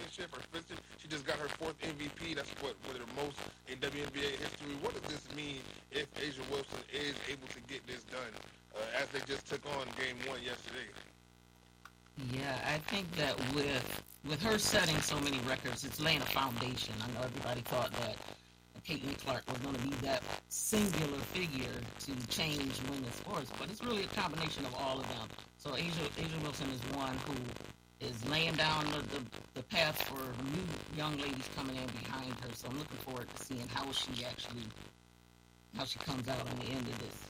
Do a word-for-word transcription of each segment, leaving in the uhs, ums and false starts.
championship, her fifth. She just got her fourth M V P. That's what one of the most in W N B A history. What does this mean if Asia Wilson is able to get this done, uh, as they just took on Game One yesterday? Yeah, I think that with with her setting so many records, it's laying a foundation. I know everybody thought that Caitlin Clark was going to be that singular figure to change women's sports, but it's really a combination of all of them. So Asia Asia Wilson is one who is laying down the, the, the path for new young ladies coming in behind her. So I'm looking forward to seeing how she actually how she comes out on the end of this.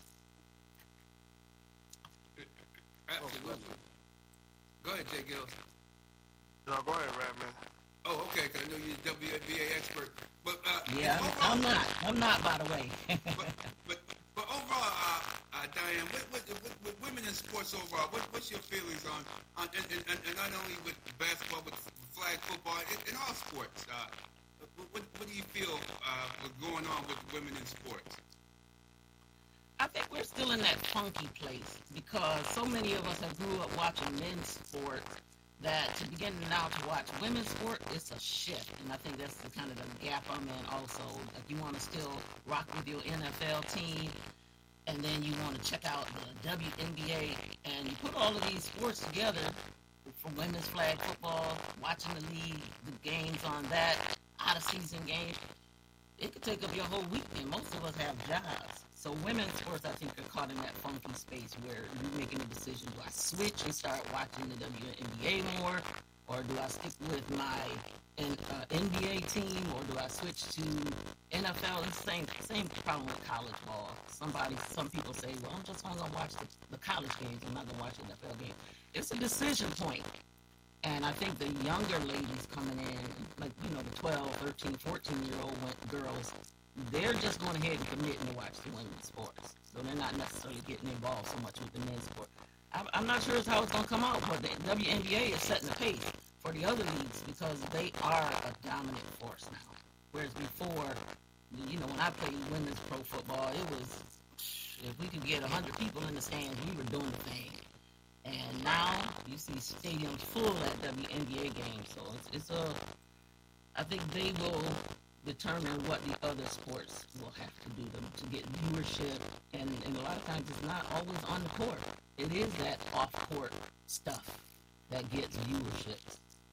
Absolutely. Go ahead, Jay Gills. No, go ahead, Radman. Oh, okay, because I know you're a W N B A expert. But uh, yeah, overall, I'm, I'm not. I'm not, by the way. but, but but overall, uh, uh, Diane, what, what, what, what women in sports overall, what, what's your feelings on, on and, and, and not only with basketball, but flag football, in, in all sports? Uh, what, what do you feel uh, going on with women in sports? I think we're still in that funky place because so many of us have grew up watching men's sport that to begin now to watch women's sport, it's a shift. And I think that's the kind of the gap I'm in also. Like you want to still rock with your N F L team, and then you want to check out the W N B A, and you put all of these sports together for women's flag football, watching the league, the games on that, out-of-season games. It could take up your whole weekend. Most of us have jobs. So women's sports, I think, are caught in that funky space where you're making a decision. Do I switch and start watching the W N B A more? Or do I stick with my N, uh, N B A team? Or do I switch to N F L? It's the same, same problem with college ball. Somebody, some people say, well, I'm just only going to watch the, the college games. I'm not going to watch the N F L game. It's a decision point. And I think the younger ladies coming in, like, you know, the twelve, thirteen, fourteen-year-old girls, they're just going ahead and committing to watch the women's sports. So they're not necessarily getting involved so much with the men's sport. I'm not sure how it's going to come out, but the W N B A is setting the pace for the other leagues because they are a dominant force now. Whereas before, you know, when I played women's pro football, it was, if we could get one hundred people in the stands, we were doing the thing. And now you see stadiums full at W N B A games. So it's, it's a, I think they will determine what the other sports will have to do to, to get viewership. And, and a lot of times it's not always on the court. It is that off-court stuff that gets viewership.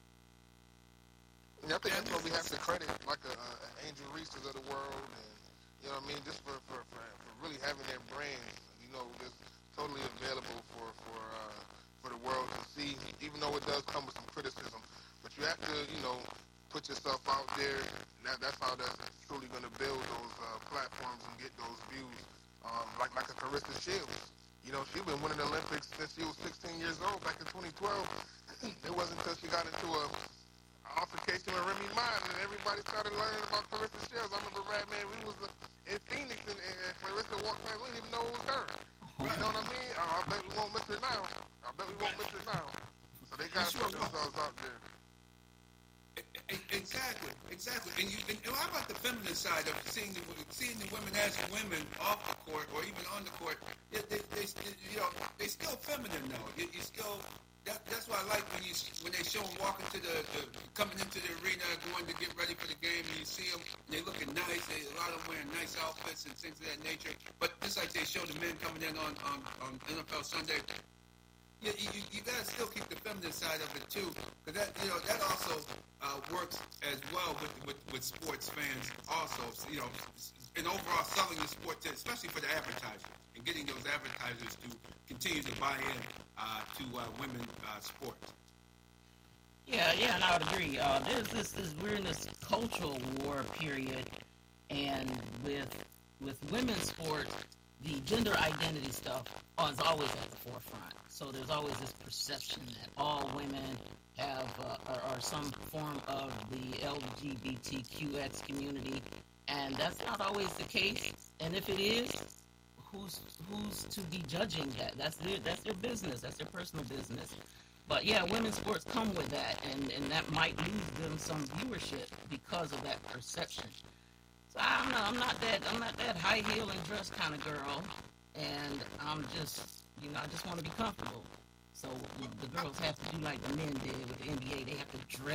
Yeah, I think that's what we have to credit, like a, uh, Angel Reese's of the world, and you know what I mean, just for, for, for, for really having their brands, you know, just totally available for for uh, for the world to see, even though it does come with some criticism. But you have to, you know, put yourself out there. And that, that's how that's truly going to build those uh, platforms and get those views. Um, like like a Carissa Shields. You know, she's been winning the Olympics since she was sixteen years old back in twenty twelve. It wasn't until she got into a altercation with Remy Ma and everybody started learning about Carissa Shields. I remember, Radman, we was uh, in Phoenix and, and Clarissa walked in, we didn't even know it was her. You know what I mean? I, I bet we won't miss her now. I bet we won't miss her now. So they got to put themselves out there. Exactly, exactly. And you, and how about the feminine side of seeing the seeing the women as women off the court or even on the court? They, they, they, you know, they still feminine though. You, you still. That, that's why I like when you when they show them walking to the, the coming into the arena, going to get ready for the game, and you see them, and they looking nice. They, a lot of them wearing nice outfits and things of that nature. But just like they show the men coming in on on, on N F L Sunday. You, you, you gotta still keep the feminine side of it too, because that you know that also uh, works as well with, with with sports fans also. You know, and overall selling the sport, to, especially for the advertisers, and getting those advertisers to continue to buy in uh, to uh, women uh, sports. Yeah, yeah, and I would agree. Uh, there's this, this we're in this cultural war period, and with with women's sports, the gender identity stuff is always at the forefront. So there's always this perception that all women have uh, are, are some form of the L G B T Q X community, and that's not always the case. And if it is, who's who's to be judging that? That's their that's their business. That's their personal business. But yeah, women's sports come with that, and, and that might lose them some viewership because of that perception. So I don't know. I'm not that I'm not that high heel and dress kind of girl, and I'm just you know I just want to be comfortable. So the girls have to do like the men did with the N B A. They have to dress